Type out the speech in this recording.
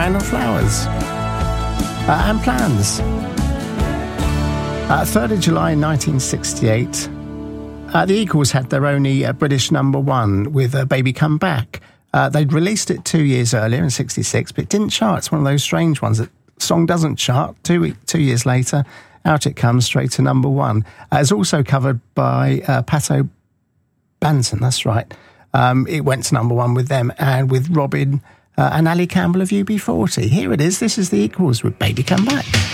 Man of Flowers. And Plans. 3rd of July 1968, the Eagles had their only British number one with Baby Come Back. They'd released it 2 years earlier in 66, but it didn't chart. It's one of those strange ones. The song doesn't chart. 2 years later, out it comes straight to number one. It's also covered by Pato Banton, that's right. It went to number one with them and with Robin and Ali Campbell of UB40. Here it is. This is the Equals with Baby Come Back.